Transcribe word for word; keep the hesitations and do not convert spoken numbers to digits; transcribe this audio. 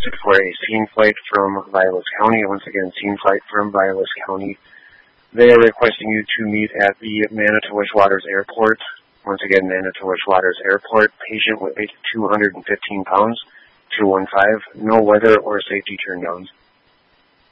requested for a scene flight from Vilas County. Once again, scene flight from Vilas County. They are requesting you to meet at the Manitowish Waters Airport. Once again, Manitowish Waters Airport. Patient weight two hundred fifteen pounds, two one five. No weather or safety turn downs.